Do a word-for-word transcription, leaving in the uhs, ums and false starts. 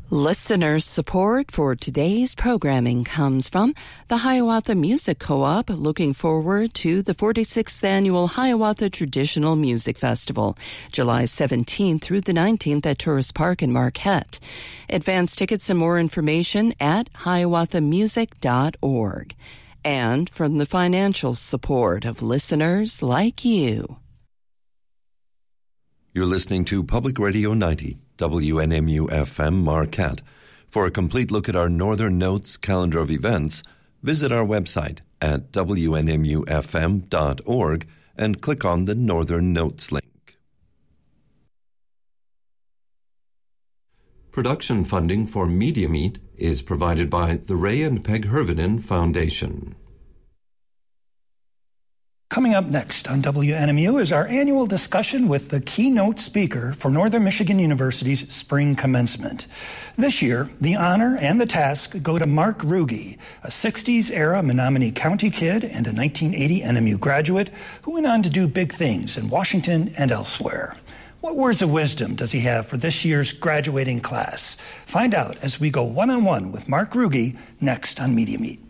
Listener support for today's programming comes from the Hiawatha Music Co-op, looking forward to the forty-sixth Annual Hiawatha Traditional Music Festival, July seventeenth through the nineteenth at Tourist Park in Marquette. Advance tickets and more information at hiawatha music dot org. And from the financial support of listeners like you. You're listening to Public Radio ninety. W N M U F M Marquette. For a complete look at our Northern Notes calendar of events, visit our website at w n m u f m dot org and click on the Northern Notes link. Production funding for Media Meet is provided by the Ray and Peg Hervinen Foundation. Coming up next on W N M U is our annual discussion with the keynote speaker for Northern Michigan University's spring commencement. This year, the honor and the task go to Mark Ruge, a sixties-era Menominee County kid and a nineteen eighty N M U graduate who went on to do big things in Washington and elsewhere. What words of wisdom does he have for this year's graduating class? Find out as we go one-on-one with Mark Ruge next on Media Meet.